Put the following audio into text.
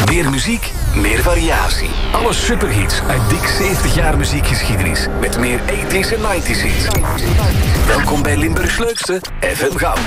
Meer muziek, meer variatie. Alle superhits uit dik 70 jaar muziekgeschiedenis. Met meer 80s en 90s hits. Welkom bij Limburgs leukste FM Goud.